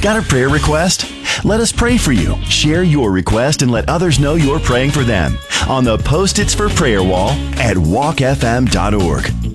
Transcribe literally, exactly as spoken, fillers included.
Got a prayer request? Let us pray for you. Share your request and let others know you're praying for them on the Post-its for Prayer wall at walk f m dot org.